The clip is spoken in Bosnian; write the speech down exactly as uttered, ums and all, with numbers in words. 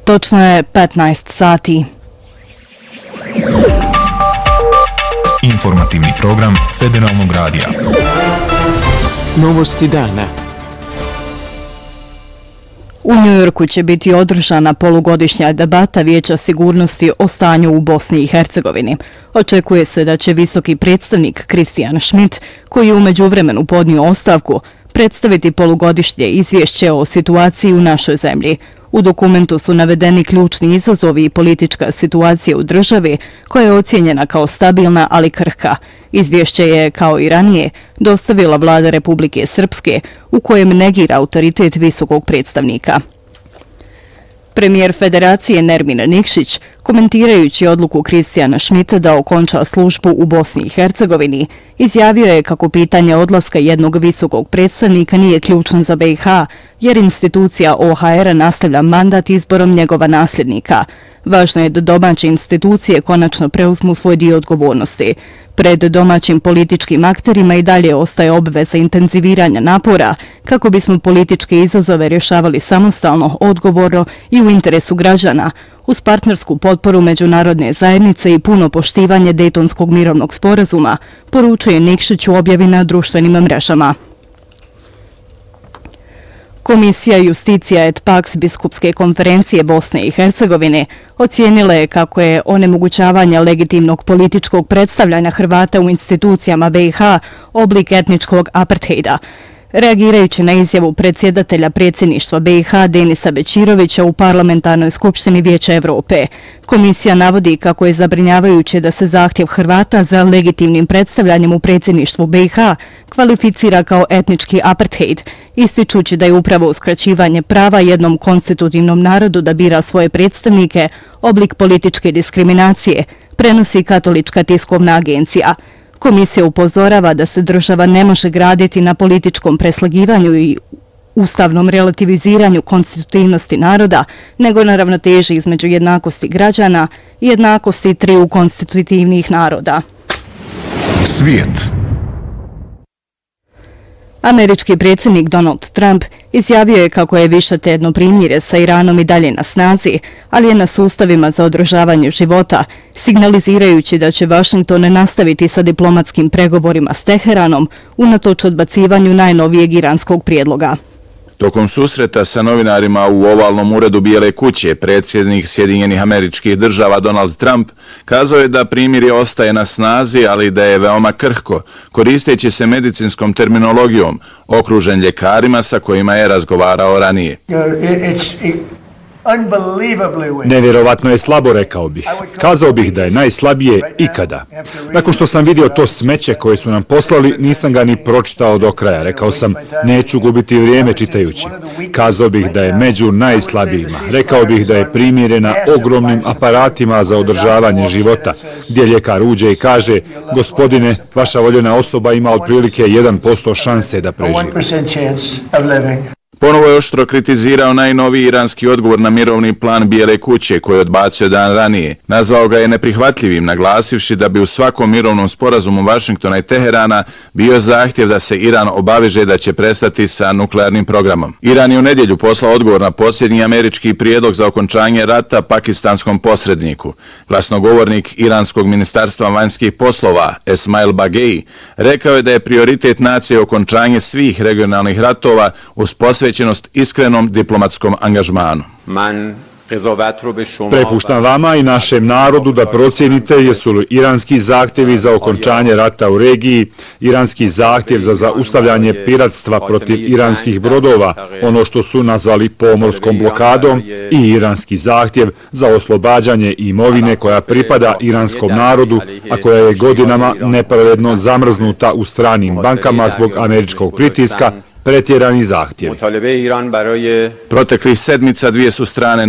Točno je petnaest sati. Informativni program Federalnog radija. Novosti dana. U Njujorku će biti održana polugodišnja debata Vijeća sigurnosti o stanju u Bosni i Hercegovini. Očekuje se da će visoki predstavnik Christian Schmidt, koji je u međuvremenu podnio ostavku, predstaviti polugodišnje izvješće o situaciji u našoj zemlji. U dokumentu su navedeni ključni izazovi i politička situacija u državi, koja je ocijenjena kao stabilna, ali krhka. Izvješće je, kao i ranije, dostavila vlada Republike Srpske, u kojem negira autoritet visokog predstavnika. Premijer Federacije Nermin Nikšić, komentirajući odluku Christiana Schmidta da okonča službu u Bosni i Hercegovini, izjavio je kako pitanje odlaska jednog visokog predstavnika nije ključno za B i H, jer institucija O H R nastavlja mandat izborom njegova nasljednika. Važno je da domaće institucije konačno preuzmu svoj dio odgovornosti. Pred domaćim političkim akterima i dalje ostaje obveza intenziviranja napora kako bismo političke izazove rješavali samostalno, odgovorno i u interesu građana, uz partnersku potporu međunarodne zajednice i puno poštivanje Dejtonskog mirovnog sporazuma, poručuje Nikšić u objavi na društvenim mrežama. Komisija Justicija et Pax Biskupske konferencije Bosne i Hercegovine ocijenila je kako je onemogućavanje legitimnog političkog predstavljanja Hrvata u institucijama B i H oblik etničkog apartheida. Reagirajući na izjavu predsjedatelja predsjedništva B i H Denisa Bećirovića u Parlamentarnoj skupštini Vijeća Evrope, komisija navodi kako je zabrinjavajuće da se zahtjev Hrvata za legitimnim predstavljanjem u predsjedništvu B i H kvalificira kao etnički apartheid, ističući da je upravo uskraćivanje prava jednom konstitutivnom narodu da bira svoje predstavnike oblik političke diskriminacije, prenosi Katolička tiskovna agencija. Komisija upozorava da se država ne može graditi na političkom preslagivanju i ustavnom relativiziranju konstitutivnosti naroda, nego na ravnoteži između jednakosti građana i jednakosti triju konstitutivnih naroda. Svijet. Američki predsjednik Donald Trump izjavio je kako je višetjedno primirje sa Iranom i dalje na snazi, ali je na sustavima za održavanje života, signalizirajući da će Washington nastaviti sa diplomatskim pregovorima s Teheranom unatoč odbacivanju najnovijeg iranskog prijedloga. Tokom susreta sa novinarima u ovalnom uredu Bijele kuće, predsjednik Sjedinjenih Američkih Država Donald Trump kazao je da primirje ostaje na snazi, ali da je veoma krhko, koristeći se medicinskom terminologijom, okružen ljekarima sa kojima je razgovarao ranije. Nevjerovatno je slabo, rekao bih. Kazao bih da je najslabije ikada. Nakon što sam vidio to smeće koje su nam poslali, nisam ga ni pročitao do kraja. Rekao sam, neću gubiti vrijeme čitajući. Kazao bih da je među najslabijima. Rekao bih da je primirje na ogromnim aparatima za održavanje života, gdje ljekar uđe i kaže, gospodine, vaša voljena osoba ima otprilike jedan posto šanse da preživi. Ponovo je oštro kritizirao najnoviji iranski odgovor na mirovni plan Bijele kuće koji je odbacio dan ranije. Nazvao ga je neprihvatljivim, naglasivši da bi u svakom mirovnom sporazumu Vašingtona i Teherana bio zahtjev da se Iran obaveže da će prestati sa nuklearnim programom. Iran je u nedjelju poslao odgovor na posljednji američki prijedlog za okončanje rata pakistanskom posredniku. Glasnogovornik Iranskog ministarstva vanjskih poslova Esmail Bagei rekao je da je prioritet nacije okončanje svih regionalnih ratova uz posvećenost iskrenom diplomatskom angažmanu. Prepuštam vama i našem narodu da procijenite jesu li iranski zahtjevi za okončanje rata u regiji, iranski zahtjev za zaustavljanje piratstva protiv iranskih brodova, ono što su nazvali pomorskom blokadom, i iranski zahtjev za oslobađanje imovine koja pripada iranskom narodu, a koja je godinama nepravedno zamrznuta u stranim bankama zbog američkog pritiska, pretjerani zahtjevi. Proteklih sedmica dvije su strane